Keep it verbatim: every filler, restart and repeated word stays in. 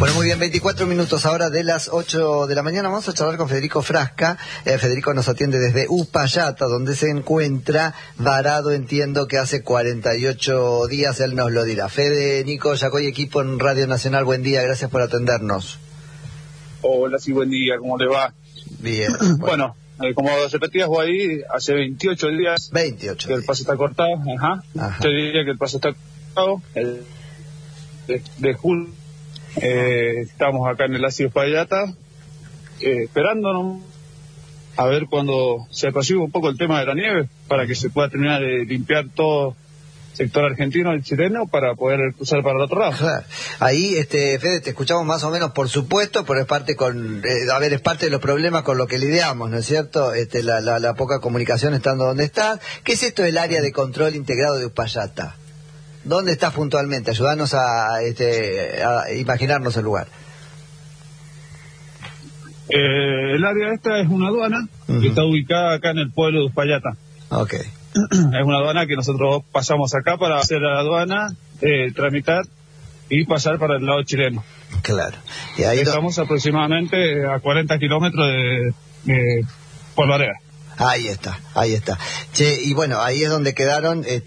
Bueno, muy bien, veinticuatro minutos ahora de las ocho de la mañana. Vamos a charlar con Federico Frasca. Eh, Federico nos atiende desde Uspallata, donde se encuentra varado, entiendo que hace cuarenta y ocho días, él nos lo dirá. Fede, Nico, Yacoy, equipo en Radio Nacional, buen día, gracias por atendernos. Hola, sí, buen día, ¿cómo le va? Bien. Bueno, bueno eh, como repetías vos ahí, hace veintiocho días veintiocho que días. El paso está cortado, ajá. Ajá. Yo diría que el paso está cortado, el de, de julio. Eh, estamos acá en el ácido Uspallata, eh, esperándonos a ver cuando se apacigue un poco el tema de la nieve, para que se pueda terminar de limpiar todo sector argentino y chileno para poder cruzar para el otro lado. Claro. Ahí, este, Fede, te escuchamos más o menos, por supuesto, pero es parte con, eh, a ver, es parte de los problemas con lo que lidiamos, ¿no es cierto? Este, la, la, la poca comunicación estando donde está. ¿Qué es esto del área de control integrado de Uspallata? ¿Dónde estás puntualmente? Ayúdanos a, este, a imaginarnos el lugar. Eh, el área esta es una aduana uh-huh. que está ubicada acá en el pueblo de Uspallata. Ok. Es una aduana que nosotros pasamos acá para hacer la aduana, eh, tramitar y pasar para el lado chileno. Claro. Y ahí estamos do... aproximadamente a cuarenta kilómetros de, de Polvareda. Ahí está, ahí está. Che, y bueno, ahí es donde quedaron... Este...